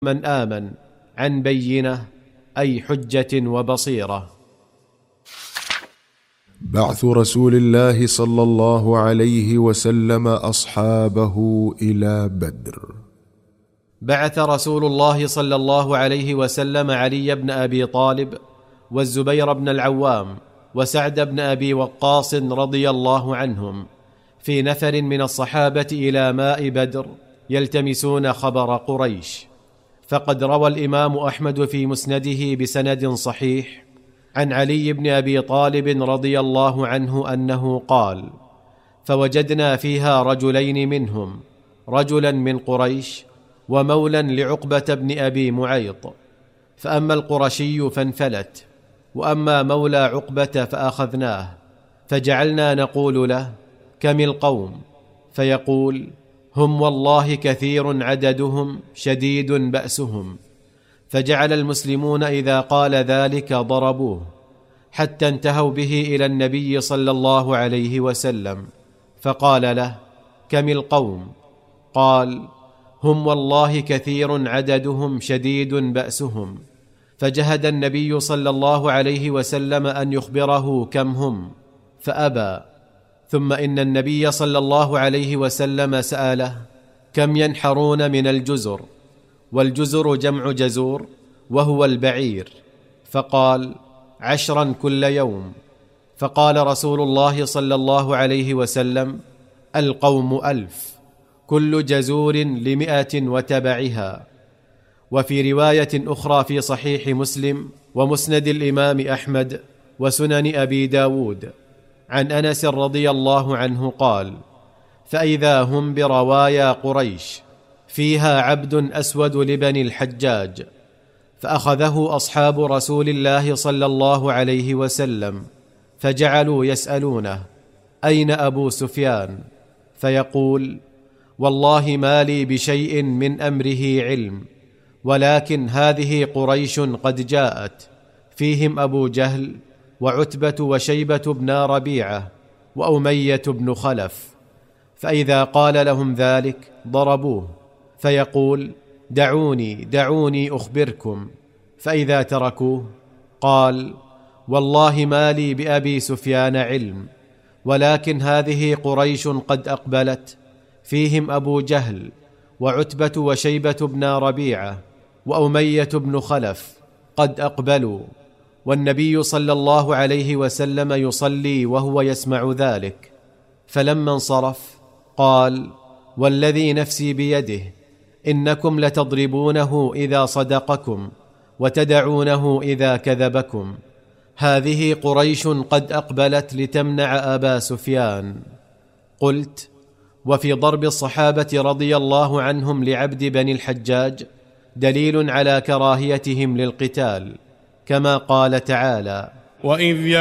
من آمن عن بينة أي حجة وبصيرة. بعث رسول الله صلى الله عليه وسلم أصحابه إلى بدر. بعث رسول الله صلى الله عليه وسلم علي بن أبي طالب والزبير بن العوام وسعد بن أبي وقاص رضي الله عنهم في نفر من الصحابة إلى ماء بدر يلتمسون خبر قريش. فقد روى الإمام أحمد في مسنده بسند صحيح عن علي بن أبي طالب رضي الله عنه أنه قال: فوجدنا فيها رجلين منهم، رجلا من قريش ومولا لعقبة بن أبي معيط، فأما القرشي فانفلت، وأما مولى عقبة فأخذناه، فجعلنا نقول له: كم القوم؟ فيقول: هم والله كثير عددهم شديد بأسهم. فجعل المسلمون إذا قال ذلك ضربوه، حتى انتهوا به إلى النبي صلى الله عليه وسلم، فقال له: كم القوم؟ قال: هم والله كثير عددهم شديد بأسهم. فجهد النبي صلى الله عليه وسلم أن يخبره كم هم، فأبى. ثم إن النبي صلى الله عليه وسلم سأله: كم ينحرون من الجزر؟ والجزر جمع جزور وهو البعير. فقال: 10 كل يوم. فقال رسول الله صلى الله عليه وسلم: القوم 1000، كل جزور 100 وتبعها. وفي رواية أخرى في صحيح مسلم ومسند الإمام أحمد وسنن أبي داود عن أنس رضي الله عنه قال: فإذا هم بروايا قريش فيها عبد أسود لبني الحجاج، فأخذه أصحاب رسول الله صلى الله عليه وسلم، فجعلوا يسألونه: أين أبو سفيان؟ فيقول: والله ما لي بشيء من أمره علم، ولكن هذه قريش قد جاءت، فيهم أبو جهل وعتبة وشيبة بن ربيعة وأمية بن خلف. فإذا قال لهم ذلك ضربوه، فيقول: دعوني دعوني أخبركم. فإذا تركوه قال: والله ما لي بأبي سفيان علم، ولكن هذه قريش قد أقبلت، فيهم أبو جهل وعتبة وشيبة بن ربيعة وأمية بن خلف قد أقبلوا، والنبي صلى الله عليه وسلم يصلي وهو يسمع ذلك. فلما انصرف قال: والذي نفسي بيده إنكم لتضربونه إذا صدقكم وتدعونه إذا كذبكم، هذه قريش قد أقبلت لتمنع أبا سفيان. قلت: وفي ضرب الصحابة رضي الله عنهم لعبد بني الحجاج دليل على كراهيتهم للقتال، كما قال تعالى: وإذ